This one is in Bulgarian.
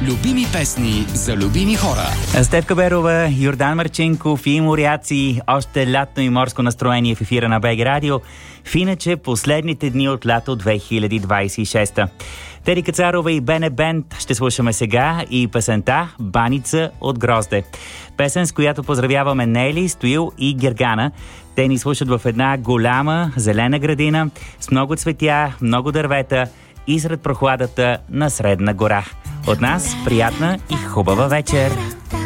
Любими песни за любими хора. Стефка Берова, Йордан Марченков и моряци. Още лятно и морско настроение в ефира на БГ Радио. В иначе последните дни от лято 2026. Тери Кацарова и Бене Бенд ще слушаме сега и песента "Баница от грозде". Песен, с която поздравяваме Нели, Стоил и Гергана. Те ни слушат в една голяма зелена градина с много цветя, много дървета и сред прохладата на Средна гора. От нас приятна и хубава вечер!